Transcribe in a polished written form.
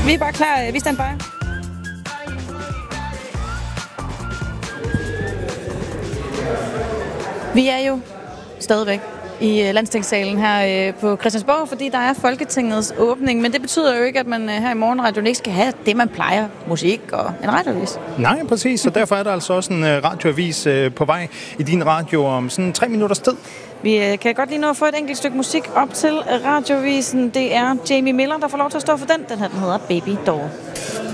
Vi er bare klar. Vi stand by. Vi er jo stadigvæk i Landstingssalen her på Christiansborg, fordi der er Folketingets åbning. Men det betyder jo ikke, at man her i Morgenradioen ikke skal have det, man plejer. Musik og en radioavis. Nej, præcis. Så derfor er der altså også en radioavis på vej i din radio om sådan 3 minutters tid. Vi kan godt lige nå at få et enkelt stykke musik op til radioavisen. Det er Jamie Miller, der får lov til at stå for den. Den her, den hedder Baby Doll.